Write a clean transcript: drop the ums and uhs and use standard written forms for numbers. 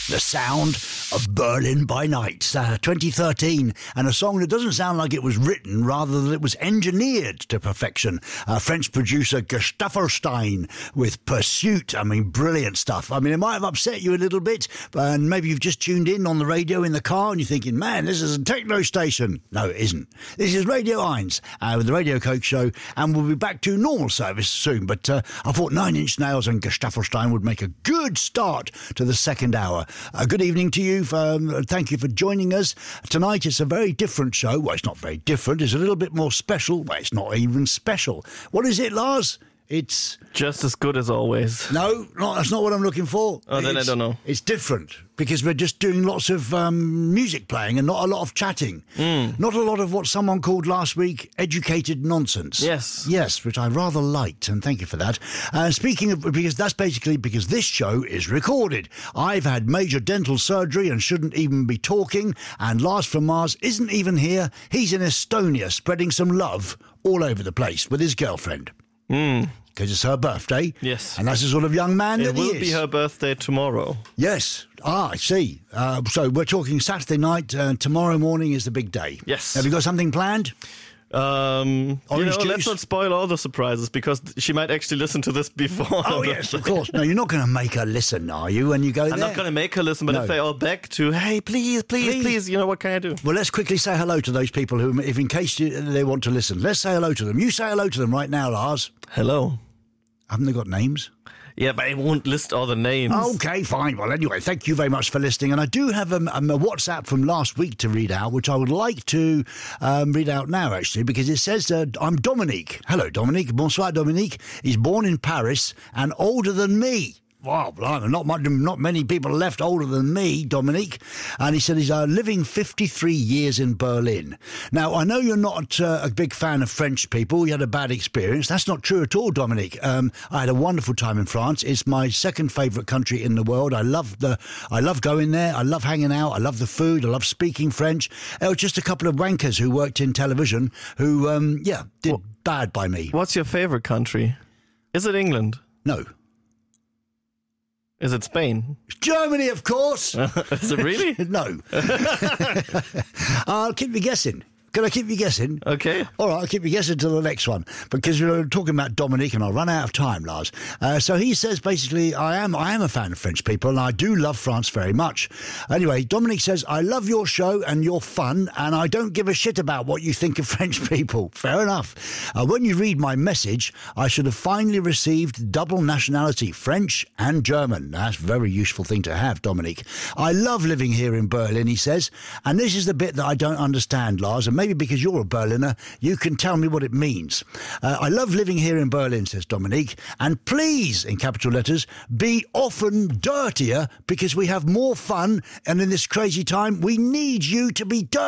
The sound of Berlin by Night, 2013, and a song that doesn't sound like it was written, rather than it was engineered to perfection. French producer Gustaffelstein with Pursuit. I mean, brilliant stuff. I mean, it might have upset you a little bit, and maybe you've just tuned in on the radio in the car and you're thinking, man, this is a techno station. No, it isn't. This is Radio 1 with the Radio Coke Show, and we'll be back to normal service soon. But I thought Nine Inch Nails and Gustaffelstein would make a good start to the second hour. Good evening to you. Thank you for joining us. Tonight it's a very different show. Well, it's not very different. It's a little bit more special. Well, it's not even special. What is it, Lars? It's just as good as always. No, that's not what I'm looking for. Oh, then I don't know. It's different because we're just doing lots of music playing and not a lot of chatting. Not a lot of what someone called last week educated nonsense. Yes, which I rather liked, and thank you for that. Speaking of, because that's basically because this show is recorded. I've had major dental surgery and shouldn't even be talking, and Lars from Mars isn't even here. He's in Estonia spreading some love all over the place with his girlfriend. Because it's her birthday. Yes. And that's the sort of young man that he is. It will be her birthday tomorrow. Yes. I see. So we're talking Saturday night. Tomorrow morning is the big day. Yes. Have you got something planned? Let's not spoil all the surprises, because she might actually listen to this before. Oh, yes, of course. No, you're not going to make her listen, are you, when you go there? I'm not going to make her listen, but if they all beg to, hey, please, what can I do? Well, let's quickly say hello to those people who, if in case they want to listen. Let's say hello to them. You say hello to them right now, Lars. Hello. Haven't they got names? Yeah, but I won't list all the names. Okay, fine. Well, anyway, thank you very much for listening. And I do have a WhatsApp from last week to read out, which I would like to read out now, actually, because it says, I'm Dominique. Hello, Dominique. Bonsoir, Dominique. He's born in Paris and older than me. Wow, blimey, not many people left older than me, Dominique. And he said he's living 53 years in Berlin. Now, I know you're not a big fan of French people. You had a bad experience. That's not true at all, Dominique. I had a wonderful time in France. It's my second favourite country in the world. I love going there. I love hanging out. I love the food. I love speaking French. It was just a couple of wankers who worked in television who, did bad by me. What's your favourite country? Is it England? No. Is it Spain? Germany, of course. Is it really? No. I'll keep you guessing. Can I keep you guessing? Okay. All right, I'll keep you guessing till the next one, because we're talking about Dominique and I'll run out of time, Lars. So he says, basically, I am a fan of French people and I do love France very much. Anyway, Dominique says, I love your show and your fun, and I don't give a shit about what you think of French people. Fair enough. When you read my message, I should have finally received double nationality, French and German. That's a very useful thing to have, Dominique. I love living here in Berlin, he says, and this is the bit that I don't understand, Lars, and maybe because you're a Berliner, you can tell me what it means. I love living here in Berlin, says Dominique, and please, in capital letters, be often dirtier, because we have more fun, and in this crazy time, we need you to be dirty.